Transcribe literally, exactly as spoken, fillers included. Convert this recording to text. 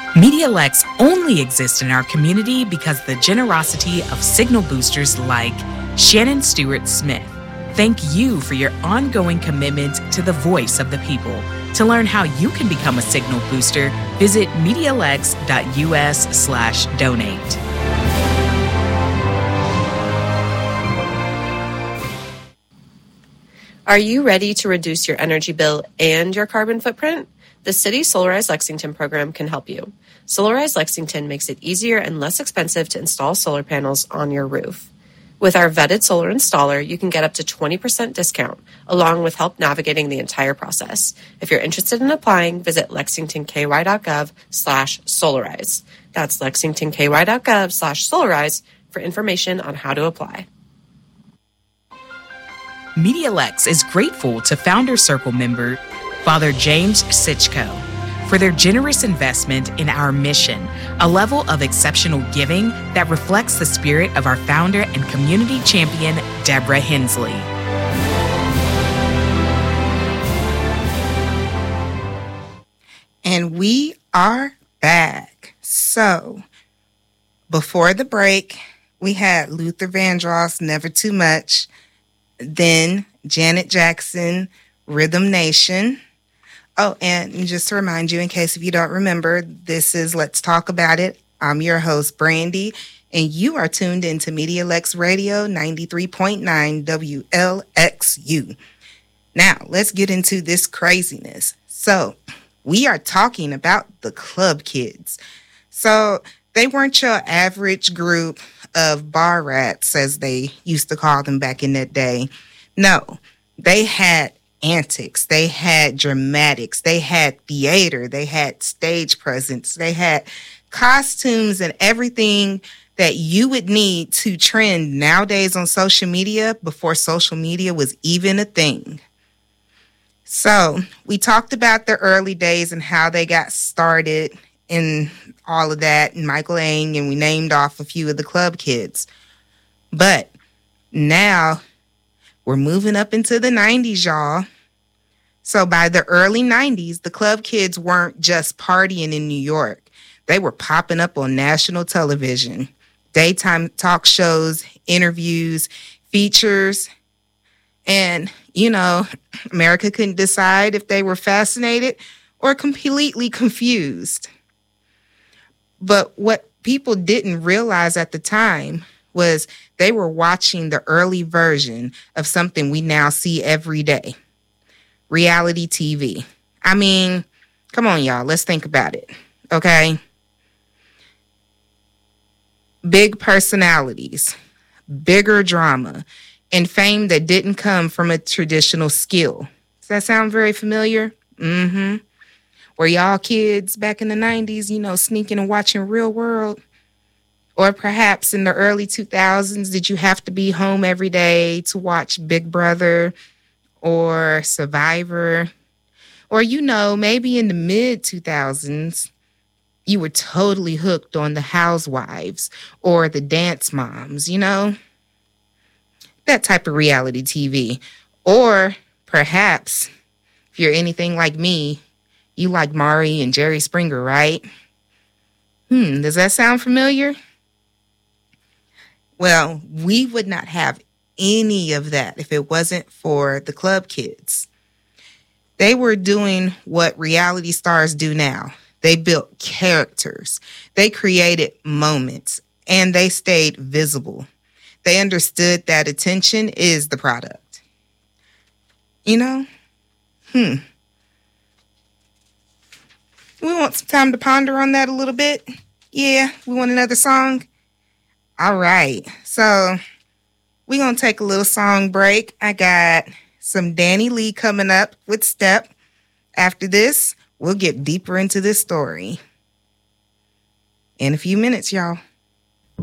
MediaLex only exists in our community because the generosity of signal boosters like Shannon Stewart Smith. Thank you for your ongoing commitment to the voice of the people. To learn how you can become a signal booster, visit MediaLex.us slash donate. Are you ready to reduce your energy bill and your carbon footprint? The City Solarize Lexington program can help you. Solarize Lexington makes it easier and less expensive to install solar panels on your roof. With our vetted solar installer, you can get up to twenty percent discount, along with help navigating the entire process. If you're interested in applying, visit lexingtonky.gov slash solarize. That's lexingtonky.gov slash solarize for information on how to apply. MediaLex is grateful to Founder Circle member Father James Sitchko for their generous investment in our mission, a level of exceptional giving that reflects the spirit of our founder and community champion, Deborah Hensley. And we are back. So, before the break, we had Luther Vandross, Never Too Much, then Janet Jackson, Rhythm Nation. Oh, and just to remind you, in case if you don't remember, this is Let's Talk About It. I'm your host, Brandy, and you are tuned into MediaLex Radio ninety-three point nine W L X U. Now, let's get into this craziness. So, we are talking about the Club Kids. So, they weren't your average group of bar rats, as they used to call them back in that day. No, they had antics, they had dramatics, they had theater, they had stage presence, they had costumes and everything that you would need to trend nowadays on social media before social media was even a thing. So we talked about the early days and how they got started and all of that, and Michael Ang, and we named off a few of the Club Kids. But now we're moving up into the nineties, y'all. So by the early nineties, the Club Kids weren't just partying in New York. They were popping up on national television, daytime talk shows, interviews, features. And, you know, America couldn't decide if they were fascinated or completely confused. But what people didn't realize at the time was they were watching the early version of something we now see every day. Reality T V. I mean, come on, y'all. Let's think about it. Okay? Big personalities, bigger drama, and fame that didn't come from a traditional skill. Does that sound very familiar? Mm-hmm. Were y'all kids back in the nineties, you know, sneaking and watching Real World? Or perhaps in the early two thousands, did you have to be home every day to watch Big Brother or Survivor? Or, you know, maybe in the mid two thousands, you were totally hooked on the Housewives or the Dance Moms, you know? That type of reality T V. Or perhaps, if you're anything like me, you like Maury and Jerry Springer, right? Hmm, does that sound familiar? Well, we would not have any of that if it wasn't for the Club Kids. They were doing what reality stars do now. They built characters. They created moments, and they stayed visible. They understood that attention is the product. You know? Hmm. We want some time to ponder on that a little bit. Yeah, we want another song. All right. So we're going to take a little song break. I got some Danny Lee coming up with Step. After this, we'll get deeper into this story in a few minutes, y'all.